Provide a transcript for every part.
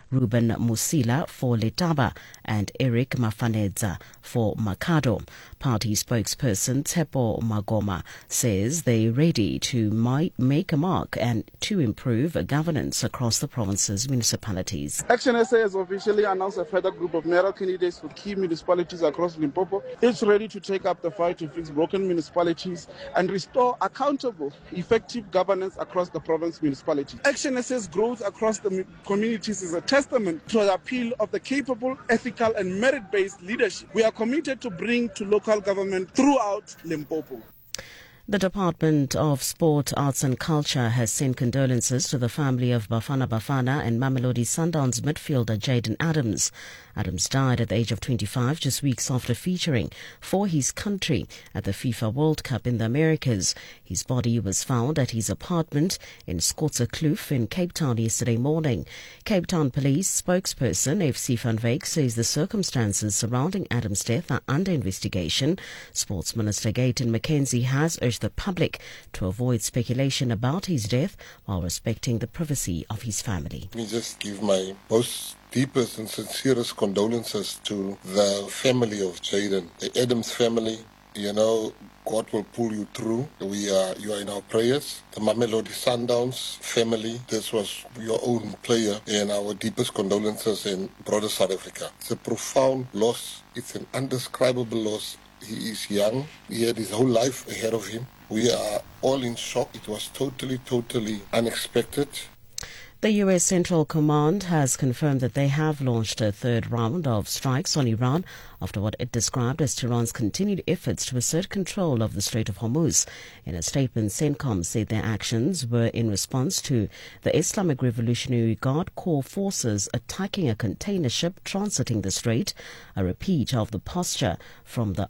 Ruben Musila for Letaba and Eric Mafanedza for Makado. Party spokesperson Tepo Magoma says they're ready to make a mark and to improve governance across the province's municipalities. Action SA has officially announced a further group of mayoral candidates for key municipalities across Limpopo. It's ready to take up the fight to fix broken municipalities and restore accountable, effective governance across the province municipalities. Action SA's growth across the communities is a testament to the appeal of the capable, ethical and merit-based leadership we are committed to bring to local government throughout Limpopo. The Department of Sport, Arts and Culture has sent condolences to the family of Bafana Bafana and Mamelodi Sundowns midfielder Jaden Adams. Adams died at the age of 25 just weeks after featuring for his country at the FIFA World Cup in the Americas. His body was found at his apartment in Skotserkloof in Cape Town yesterday morning. Cape Town Police spokesperson FC van Wyk says the circumstances surrounding Adams' death are under investigation. Sports Minister Gayton McKenzie has urged the public to avoid speculation about his death while respecting the privacy of his family. Let me just give my most deepest and sincerest condolences to the family of Jaden, the Adams family. You know, God will pull you through. You are in our prayers. The Mamelodi Sundowns family, this was your own player, and our deepest condolences in broader South Africa. It's a profound loss. It's an indescribable loss. He is young. He had his whole life ahead of him. We are all in shock. It was totally unexpected. The U.S. Central Command has confirmed that they have launched a third round of strikes on Iran after what it described as Tehran's continued efforts to assert control of the Strait of Hormuz. In a statement, CENTCOM said their actions were in response to the Islamic Revolutionary Guard Corps forces attacking a container ship transiting the strait, a repeat of the posture from the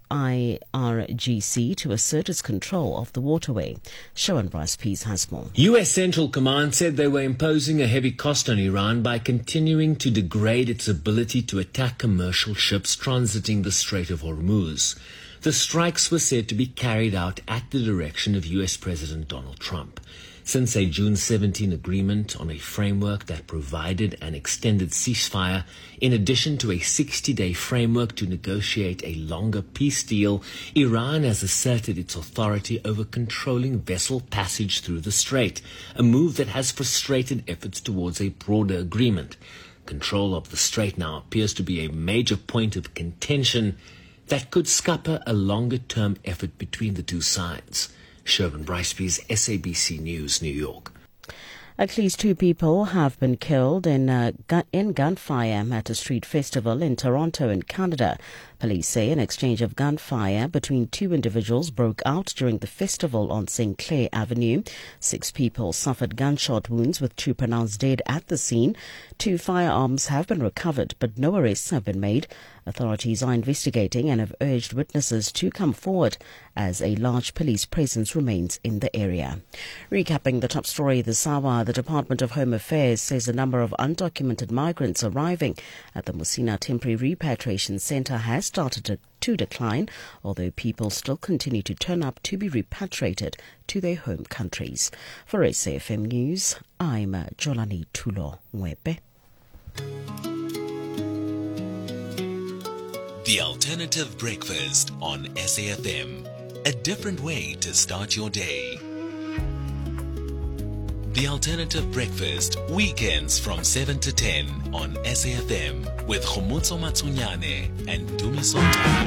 IRGC to assert its control of the waterway. Sharon Bryce-Pease has more. U.S. Central Command said they were imposing a heavy cost on Iran by continuing to degrade its ability to attack commercial ships transiting the Strait of Hormuz. The strikes were said to be carried out at the direction of U.S. President Donald Trump. Since a June 17 agreement on a framework that provided an extended ceasefire, in addition to a 60-day framework to negotiate a longer peace deal, Iran has asserted its authority over controlling vessel passage through the strait, a move that has frustrated efforts towards a broader agreement. Control of the strait now appears to be a major point of contention that could scupper a longer-term effort between the two sides. Sherwin Bryce-Pease, SABC News, New York. At least 2 people have been killed in gunfire at a street festival in Toronto in Canada. Police say an exchange of gunfire between 2 individuals broke out during the festival on St. Clair Avenue. 6 people suffered gunshot wounds, with 2 pronounced dead at the scene. 2 firearms have been recovered, but no arrests have been made. Authorities are investigating and have urged witnesses to come forward as a large police presence remains in the area. Recapping the top story this hour, the Department of Home Affairs says the number of undocumented migrants arriving at the Musina Temporary Repatriation Centre has started to decline, although people still continue to turn up to be repatriated to their home countries. For SAFM News, I'm Jolani Tulo Mwebe. The Alternative Breakfast on SAFM. A different way to start your day. The Alternative Breakfast, weekends from 7 to 10 on SAFM with Khomotso Matsunyane and Dumiso.